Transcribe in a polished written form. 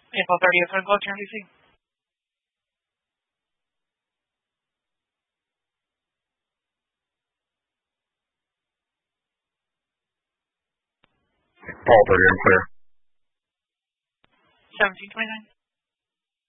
April 30th, when Washington, D.C. Paul 30, I'm clear. 1729.